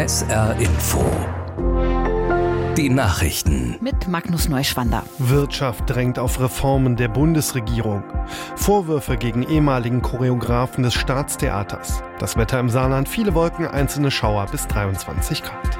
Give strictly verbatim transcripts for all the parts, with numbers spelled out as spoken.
S R Info. Die Nachrichten. Mit Magnus Neuschwander. Wirtschaft drängt auf Reformen der Bundesregierung. Vorwürfe gegen ehemaligen Choreografen des Staatstheaters. Das Wetter im Saarland, viele Wolken, einzelne Schauer bis dreiundzwanzig Grad.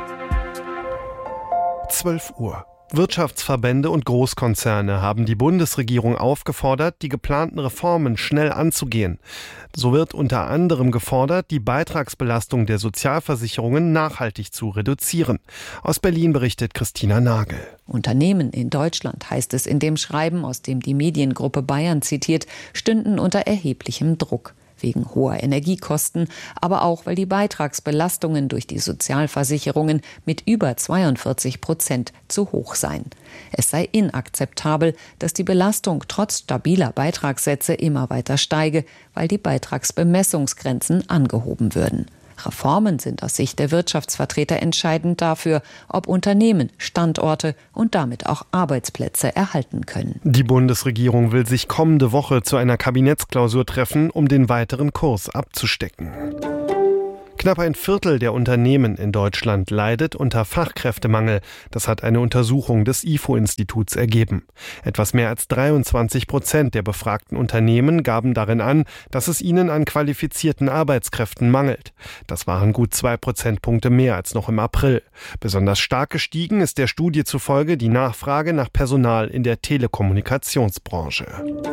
zwölf Uhr. Wirtschaftsverbände und Großkonzerne haben die Bundesregierung aufgefordert, die geplanten Reformen schnell anzugehen. So wird unter anderem gefordert, die Beitragsbelastung der Sozialversicherungen nachhaltig zu reduzieren. Aus Berlin berichtet Christina Nagel. Unternehmen in Deutschland, heißt es in dem Schreiben, aus dem die Mediengruppe Bayern zitiert, stünden unter erheblichem Druck. Wegen hoher Energiekosten, aber auch, weil die Beitragsbelastungen durch die Sozialversicherungen mit über zweiundvierzig Prozent zu hoch seien. Es sei inakzeptabel, dass die Belastung trotz stabiler Beitragssätze immer weiter steige, weil die Beitragsbemessungsgrenzen angehoben würden. Reformen sind aus Sicht der Wirtschaftsvertreter entscheidend dafür, ob Unternehmen Standorte und damit auch Arbeitsplätze erhalten können. Die Bundesregierung will sich kommende Woche zu einer Kabinettsklausur treffen, um den weiteren Kurs abzustecken. Knapp ein Viertel der Unternehmen in Deutschland leidet unter Fachkräftemangel. Das hat eine Untersuchung des I F O-Instituts ergeben. Etwas mehr als dreiundzwanzig Prozent der befragten Unternehmen gaben darin an, dass es ihnen an qualifizierten Arbeitskräften mangelt. Das waren gut zwei Prozentpunkte mehr als noch im April. Besonders stark gestiegen ist der Studie zufolge die Nachfrage nach Personal in der Telekommunikationsbranche.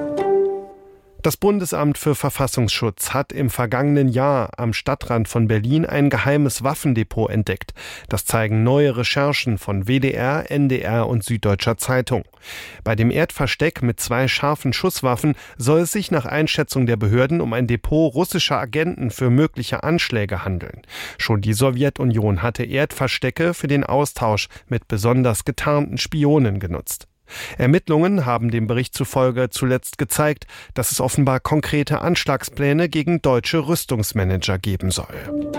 Das Bundesamt für Verfassungsschutz hat im vergangenen Jahr am Stadtrand von Berlin ein geheimes Waffendepot entdeckt. Das zeigen neue Recherchen von W D R, N D R und Süddeutscher Zeitung. Bei dem Erdversteck mit zwei scharfen Schusswaffen soll es sich nach Einschätzung der Behörden um ein Depot russischer Agenten für mögliche Anschläge handeln. Schon die Sowjetunion hatte Erdverstecke für den Austausch mit besonders getarnten Spionen genutzt. Ermittlungen haben dem Bericht zufolge zuletzt gezeigt, dass es offenbar konkrete Anschlagspläne gegen deutsche Rüstungsmanager geben soll.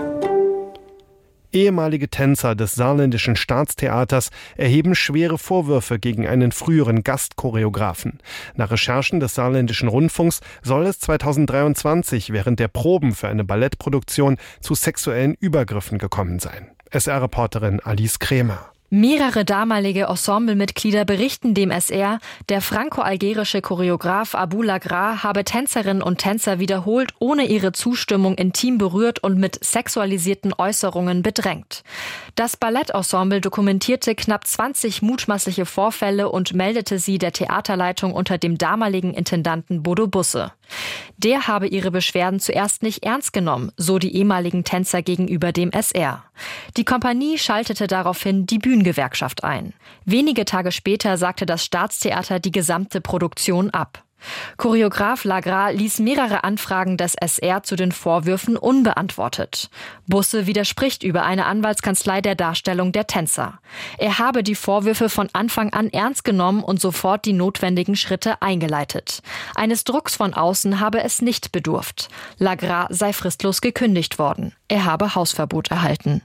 Ehemalige Tänzer des Saarländischen Staatstheaters erheben schwere Vorwürfe gegen einen früheren Gastchoreografen. Nach Recherchen des Saarländischen Rundfunks soll es zweitausenddreiundzwanzig während der Proben für eine Ballettproduktion zu sexuellen Übergriffen gekommen sein. S R-Reporterin Alice Krämer. Mehrere damalige Ensemblemitglieder berichten dem S R, der franco-algerische Choreograf Abou Lagra habe Tänzerinnen und Tänzer wiederholt ohne ihre Zustimmung intim berührt und mit sexualisierten Äußerungen bedrängt. Das Ballettensemble dokumentierte knapp zwanzig mutmaßliche Vorfälle und meldete sie der Theaterleitung unter dem damaligen Intendanten Bodo Busse. Der habe ihre Beschwerden zuerst nicht ernst genommen, so die ehemaligen Tänzer gegenüber dem S R. Die Kompanie schaltete daraufhin die Bühnengewerkschaft ein. Wenige Tage später sagte das Staatstheater die gesamte Produktion ab. Choreograf Lagra ließ mehrere Anfragen des S R zu den Vorwürfen unbeantwortet. Busse widerspricht über eine Anwaltskanzlei der Darstellung der Tänzer. Er habe die Vorwürfe von Anfang an ernst genommen und sofort die notwendigen Schritte eingeleitet. Eines Drucks von außen habe es nicht bedurft. Lagra sei fristlos gekündigt worden. Er habe Hausverbot erhalten.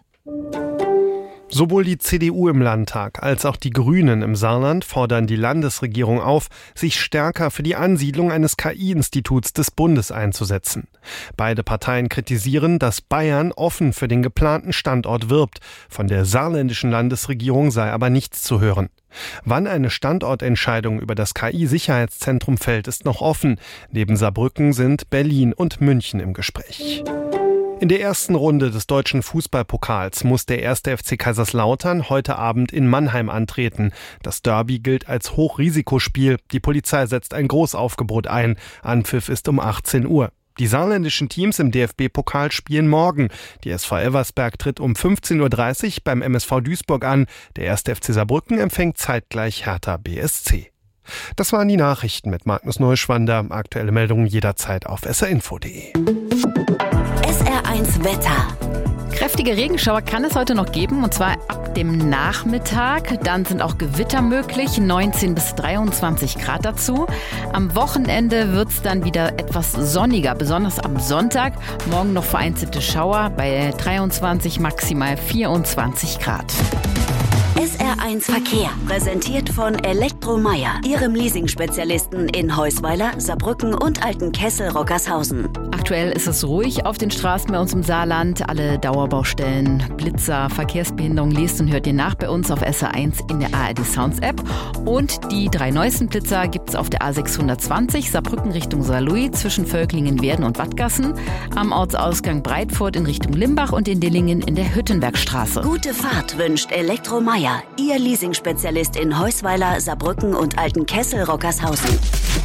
Sowohl die C D U im Landtag als auch die Grünen im Saarland fordern die Landesregierung auf, sich stärker für die Ansiedlung eines K I-Instituts des Bundes einzusetzen. Beide Parteien kritisieren, dass Bayern offen für den geplanten Standort wirbt. Von der saarländischen Landesregierung sei aber nichts zu hören. Wann eine Standortentscheidung über das K I-Sicherheitszentrum fällt, ist noch offen. Neben Saarbrücken sind Berlin und München im Gespräch. In der ersten Runde des deutschen Fußballpokals muss der erste F C Kaiserslautern heute Abend in Mannheim antreten. Das Derby gilt als Hochrisikospiel. Die Polizei setzt ein Großaufgebot ein. Anpfiff ist um achtzehn Uhr. Die saarländischen Teams im D F B-Pokal spielen morgen. Die S V Elversberg tritt um fünfzehn Uhr dreißig beim M S V Duisburg an. Der erste F C Saarbrücken empfängt zeitgleich Hertha B S C. Das waren die Nachrichten mit Magnus Neuschwander. Aktuelle Meldungen jederzeit auf s r info punkt d e. S R eins Wetter. Kräftige Regenschauer kann es heute noch geben, und zwar ab dem Nachmittag. Dann sind auch Gewitter möglich, neunzehn bis dreiundzwanzig Grad dazu. Am Wochenende wird es dann wieder etwas sonniger, besonders am Sonntag. Morgen noch vereinzelte Schauer bei dreiundzwanzig, maximal vierundzwanzig Grad. S R eins Verkehr, präsentiert von Elektromeyer, Ihrem Leasing-Spezialisten in Heusweiler, Saarbrücken und Altenkessel-Rockershausen. Aktuell ist es ruhig auf den Straßen bei uns im Saarland. Alle Dauerbaustellen, Blitzer, Verkehrsbehinderung lest und hört ihr nach bei uns auf S R eins in der A R D Sounds App. Und die drei neuesten Blitzer gibt es auf der A sechshundertzwanzig Saarbrücken Richtung Saarlouis zwischen Völklingen, Werden und Wattgassen, am Ortsausgang Breitfurt in Richtung Limbach und in Dillingen in der Hüttenbergstraße. Gute Fahrt wünscht Elektromeier, Ihr Leasingspezialist in Heusweiler, Saarbrücken und Altenkessel-Rockershausen.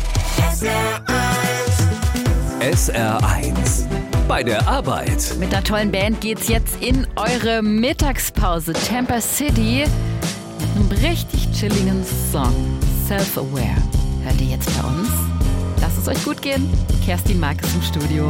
S R eins. Bei der Arbeit. Mit einer tollen Band geht's jetzt in eure Mittagspause. Tampa City mit einem richtig chilligen Song. Self-Aware. Hört ihr jetzt bei uns? Lasst es euch gut gehen. Kerstin Markus im Studio.